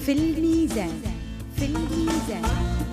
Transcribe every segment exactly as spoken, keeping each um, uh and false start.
في الميزان. في الميزان.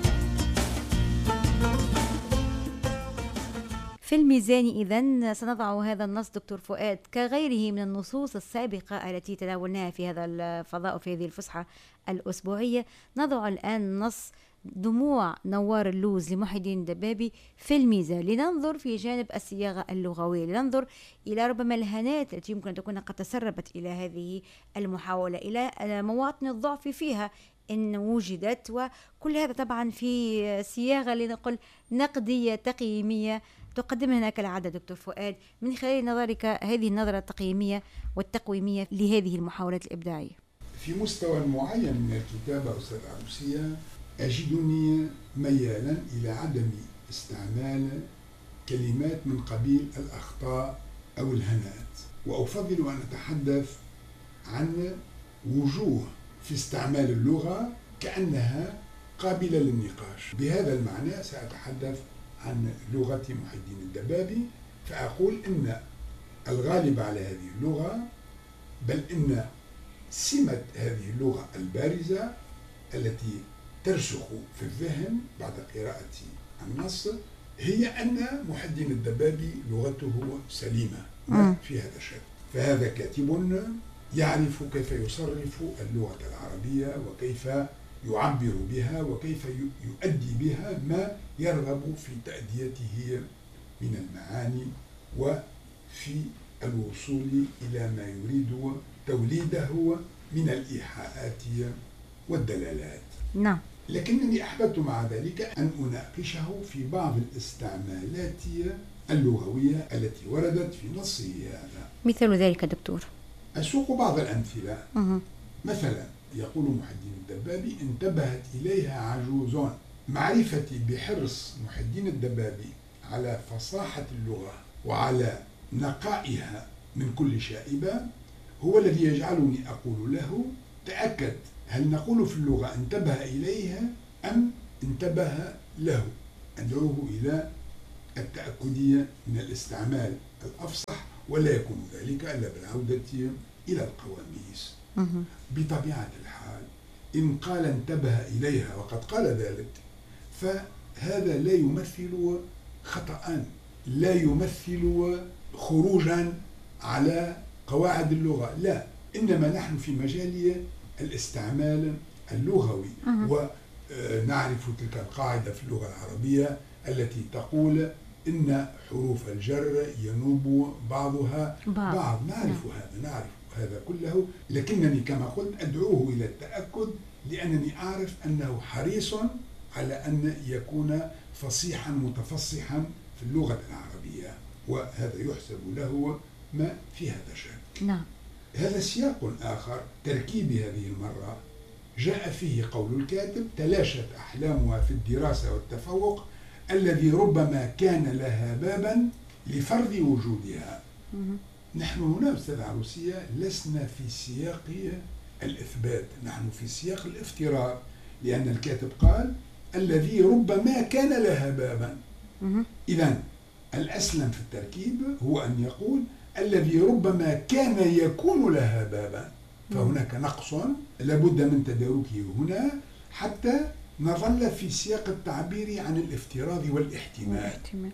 في الميزان إذن سنضع هذا النص دكتور فؤاد كغيره من النصوص السابقة التي تناولناها في هذا الفضاء وفي هذه الفسحة الأسبوعية. نضع الآن نص دموع نوار اللوز لمحي الدين الدبابي في الميزان، لننظر في جانب الصياغة اللغوية، لننظر إلى ربما الهنات التي يمكن أن تكون قد تسربت إلى هذه المحاولة، إلى مواطن الضعف فيها إن وجدت، وكل هذا طبعا في صياغة لنقل نقدية تقييمية تقدم لنا كالعادة دكتور فؤاد من خلال نظرك هذه النظرة التقييمية والتقويمية لهذه المحاولات الإبداعية. في مستوى معين من الكتابة أستاذ عروسية أجدني ميالا إلى عدم استعمال كلمات من قبيل الأخطاء أو الهنات، وأفضل أن أتحدث عن وجوه في استعمال اللغة كأنها قابلة للنقاش. بهذا المعنى سأتحدث عن لغة محي الدين الدبابي، فأقول إن الغالب على هذه اللغة، بل إن سمة هذه اللغة البارزة التي ترسخ في الذهن بعد قراءة النص هي أن محي الدين الدبابي لغته سليمة ما في هذا الشك. فهذا كاتب يعرف كيف يصرف اللغة العربية وكيف يعبر بها وكيف يؤدي بها ما يرغب في تأديته من المعاني وفي الوصول إلى ما يريد توليده من الإيحاءات والدلالات. نعم. لكنني أحببت مع ذلك أن أناقشه في بعض الاستعمالات اللغوية التي وردت في نصه هذا. مثل ذلك دكتور؟ أسوق بعض الأمثلة. أه. مثلا يقول محي الدين الدبابي: انتبهت إليها عجوز. معرفتي بحرص محي الدين الدبابي على فصاحة اللغة وعلى نقائها من كل شائبة هو الذي يجعلني أقول له: تأكد، هل نقول في اللغة انتبه إليها أم انتبه له؟ أدعوه إلى التأكدية من الاستعمال الأفصح، ولا يكون ذلك إلا بالعودة إلى القواميس. بطبيعة الحال إن قال انتبه إليها وقد قال ذلك فهذا لا يمثل خطأ، لا يمثل خروجا على قواعد اللغة، لا، إنما نحن في مجال الاستعمال اللغوي. ونعرف تلك القاعدة في اللغة العربية التي تقول إن حروف الجر ينوب بعضها بعض, بعض. نعرف هذا نعرف هذا كله، لكنني كما قلت أدعوه إلى التأكد لأنني أعرف أنه حريص على أن يكون فصيحا متفصحا في اللغة العربية، وهذا يحسب له ما في هذا شك. نعم. هذا سياق آخر تركيب هذه المرة جاء فيه قول الكاتب: تلاشت أحلامها في الدراسة والتفوق الذي ربما كان لها بابا لفرض وجودها. نحن هنا أستاذ عروسية لسنا في سياق الإثبات، نحن في سياق الافتراض، لأن الكاتب قال الذي ربما كان لها بابا. إذن الأسلم في التركيب هو أن يقول الذي ربما كان يكون لها بابا، فهناك نقص لابد من تداركه هنا حتى نظل في سياق التعبير عن الافتراض والاحتمال.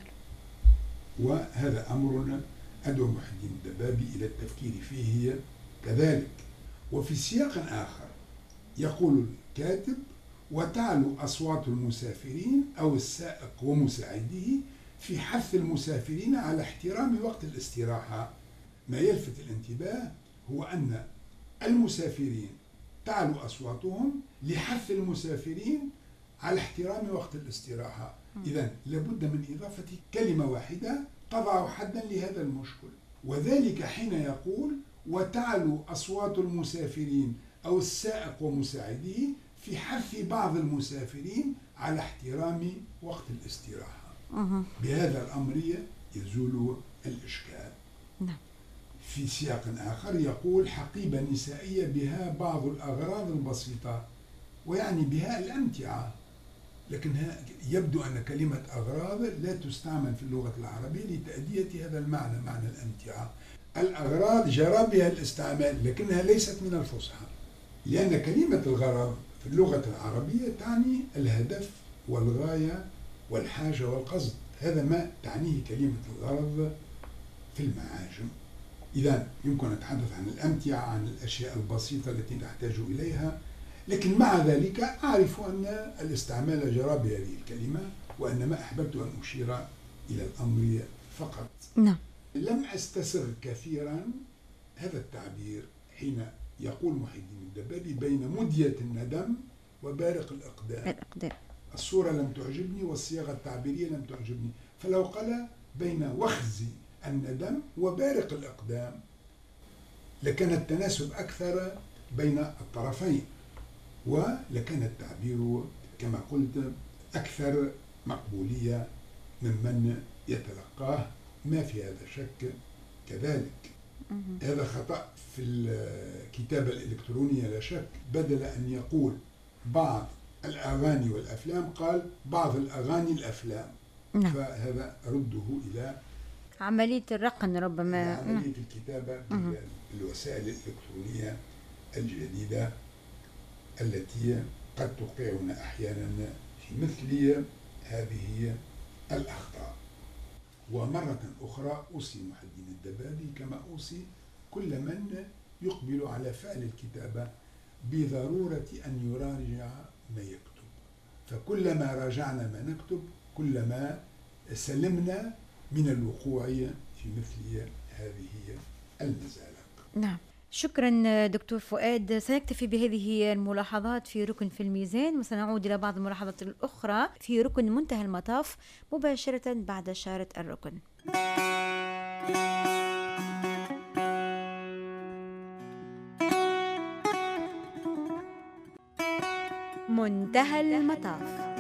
وهذا أمر أدعو محي الدين الدبابي إلى التفكير فيه كذلك. وفي سياق آخر يقول الكاتب: وتعلو أصوات المسافرين أو السائق ومساعده في حث المسافرين على احترام وقت الاستراحة. ما يلفت الانتباه هو أن المسافرين تعلو أصواتهم لحث المسافرين على احترام وقت الاستراحة. إذن لابد من إضافة كلمة واحدة تضع حدا لهذا المشكل، وذلك حين يقول وتعلو أصوات المسافرين أو السائق ومساعده في حث بعض المسافرين على احترام وقت الاستراحة. بهذا الأمر يزول الإشكال. نعم. في سياق آخر يقول حقيبة نسائية بها بعض الأغراض البسيطة، ويعني بها الأمتعة، لكن يبدو أن كلمة أغراض لا تستعمل في اللغة العربية لتأدية هذا المعنى، معنى الأمتعة. الأغراض جرى بها الاستعمال لكنها ليست من الفصحى. لأن كلمة الغرض في اللغة العربية تعني الهدف والغاية والحاجة والقصد، هذا ما تعنيه كلمة الغرض في المعاجم. إذا يمكن أن نتحدث عن الأمتعة، عن الأشياء البسيطة التي نحتاج إليها، لكن مع ذلك أعرف أن الاستعمال جرى بهذه الكلمة، وأن ما أحببت أن أشير إلى الأمر فقط. نعم. لم أستسر كثيرا هذا التعبير حين يقول محي الدين الدبابي بين مدية الندم وبارق الإقدام. الإقدام. الصورة لم تعجبني والصياغة التعبيرية لم تعجبني، فلو قال بين وخز الندم وبارق الإقدام لكان التناسب أكثر بين الطرفين، ولكان التعبير كما قلت أكثر مقبولية ممن يتلقاه، ما في هذا شك كذلك. هذا خطأ في الكتابة الإلكترونية لا شك، بدل أن يقول بعض الأغاني والأفلام قال بعض الأغاني الأفلام. نعم. فهذا رده إلى عملية الرقم ربما، عملية الكتابة بالوسائل الإلكترونية الجديدة التي قد توقعنا أحيانا في مثل هذه الأخطاء. ومرة أخرى أوصي محي الدين الدبابي كما أوصي كل من يقبل على فعل الكتابة بضرورة أن يراجع ما يكتب، فكلما راجعنا ما نكتب كلما سلمنا من الوقوع في مثل هذه المزالق. نعم. شكرا دكتور فؤاد. سنكتفي بهذه الملاحظات في ركن في الميزان، وسنعود إلى بعض الملاحظات الأخرى في ركن منتهى المطاف مباشرة بعد شارة الركن. منتهى المطاف.